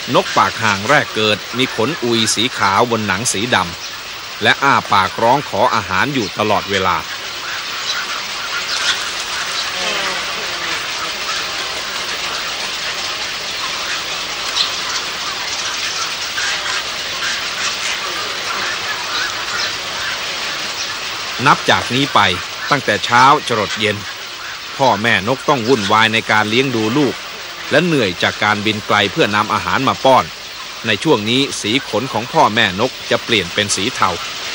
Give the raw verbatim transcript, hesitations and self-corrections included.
นกปากห่างแรกเกิดมีขนอุยสีขาวบนหนังสีดำและอ้าปากร้องขออาหารอยู่ตลอดเวลานับจากนี้ไปตั้งแต่เช้าจรดเย็นพ่อแม่นกต้องวุ่นวายในการเลี้ยงดูลูกและเหนื่อยจากการบินไกลเพื่อนำอาหารมาป้อนในช่วงนี้สีขนของพ่อแม่นกจะเปลี่ยนเป็นสีเทา